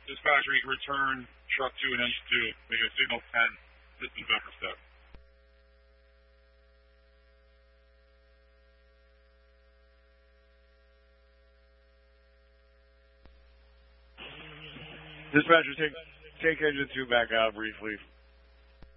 Dispatcher, you can return truck 2 and engine 2. Make a signal 10. This is November step. Dispatcher, take engine 2 back out briefly.